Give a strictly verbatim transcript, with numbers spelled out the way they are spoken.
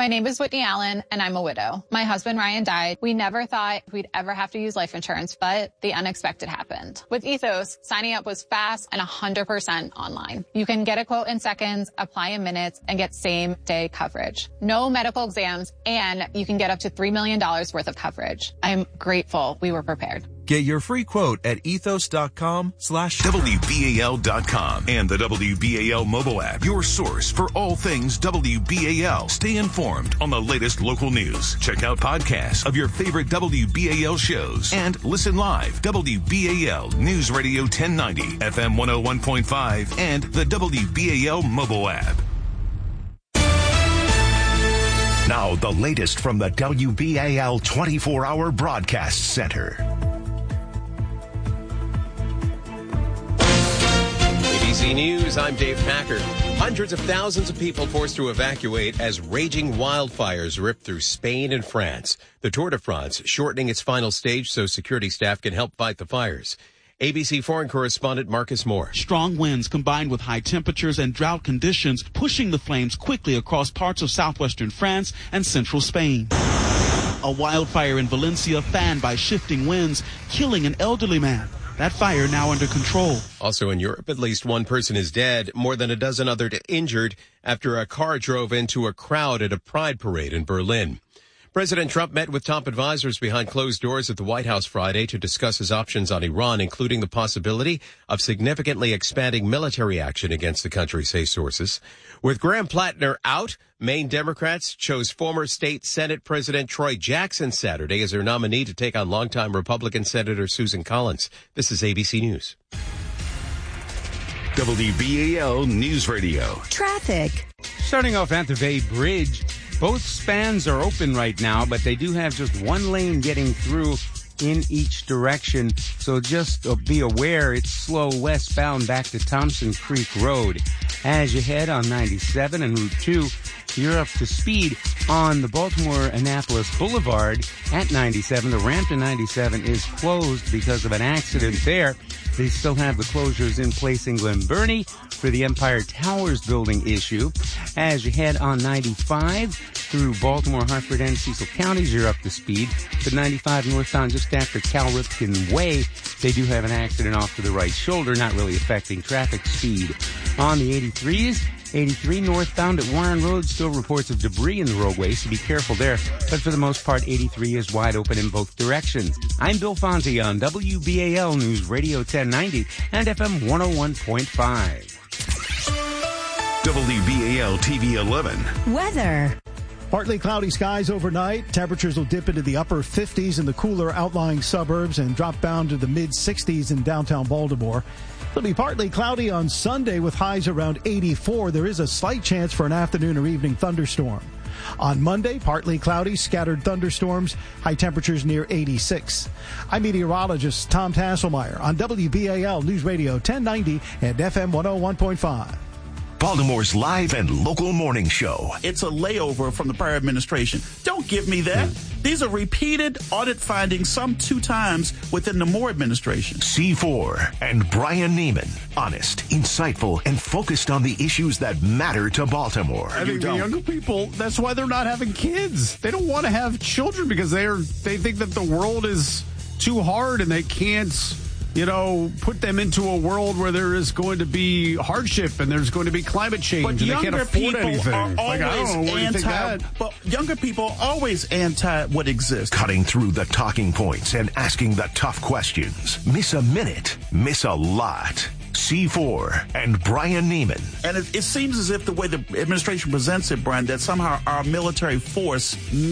My name is Whitney Allen, and I'm a widow. My husband, Ryan, died. We never thought we'd ever have to use life insurance, but the unexpected happened. With Ethos, signing up was fast and one hundred percent online. You can get a quote in seconds, apply in minutes, and get same-day coverage. No medical exams, and you can get up to three million dollars worth of coverage. I'm grateful we were prepared. Get your free quote at ethos.com slash W B A L dot com and the W B A L mobile app, your source for all things W B A L. Stay informed on the latest local news. Check out podcasts of your favorite W B A L shows and listen live. W B A L News Radio ten ninety, F M one oh one point five, and the W B A L mobile app. Now, the latest from the W B A L twenty-four hour Broadcast Center. A B C News, I'm Dave Packard. Hundreds of thousands of people forced to evacuate as raging wildfires rip through Spain and France. The Tour de France shortening its final stage so security staff can help fight the fires. A B C foreign correspondent Marcus Moore. Strong winds combined with high temperatures and drought conditions pushing the flames quickly across parts of southwestern France and central Spain. A wildfire in Valencia fanned by shifting winds, killing an elderly man. That fire now under control. Also in Europe, at least one person is dead, more than a dozen others injured after a car drove into a crowd at a pride parade in Berlin. President Trump met with top advisors behind closed doors at the White House Friday to discuss his options on Iran, including the possibility of significantly expanding military action against the country, say sources. With Graham Plattner out, Maine Democrats chose former state Senate President Troy Jackson Saturday as their nominee to take on longtime Republican Senator Susan Collins. This is A B C News. W B A L News Radio. Traffic. Starting off at the Bay Bridge, both spans are open right now, but they do have just one lane getting through in each direction. So just be aware it's slow westbound back to Thompson Creek Road. As you head on ninety-seven and Route two, you're up to speed on the Baltimore-Annapolis Boulevard at ninety-seven. The ramp to ninety-seven is closed because of an accident there. They still have the closures in place in Glen Burnie for the Empire Towers building issue. As you head on ninety-five through Baltimore, Hartford, and Cecil counties, you're up to speed. But ninety-five northbound just after Cal Ripken Way, they do have an accident off to the right shoulder, not really affecting traffic speed. On the eighty-threes, eighty-three northbound at Warren Road, still reports of debris in the roadway, so be careful there. But for the most part, eighty-three is wide open in both directions. I'm Bill Fonzie on W B A L News Radio ten ninety and F M one oh one point five. W B A L T V eleven. Weather. Partly cloudy skies overnight. Temperatures will dip into the upper fifties in the cooler outlying suburbs and drop down to the mid sixties in downtown Baltimore. It'll be partly cloudy on Sunday with highs around eighty-four. There is a slight chance for an afternoon or evening thunderstorm. On Monday, partly cloudy, scattered thunderstorms, high temperatures near eighty-six. I'm meteorologist Tom Tasselmeyer on W B A L News Radio ten ninety and F M one oh one point five. Baltimore's live and local morning show. It's a layover from the prior administration. Don't give me that. These are repeated audit findings, some two times within the Moore administration. C four and Brian Neiman. Honest, insightful, and focused on the issues that matter to Baltimore. I think the younger people, that's why they're not having kids. They don't want to have children because they're they think that the world is too hard and they can't, you know, put them into a world where there is going to be hardship and there's going to be climate change, but and they can't afford anything. Are always like, I don't know, what do you think anti, that? but younger people are always anti what exists. Cutting through the talking points and asking the tough questions. Miss a minute, miss a lot. C four and Brian Neiman. And it, it seems as if the way the administration presents it, Brian, that somehow our military force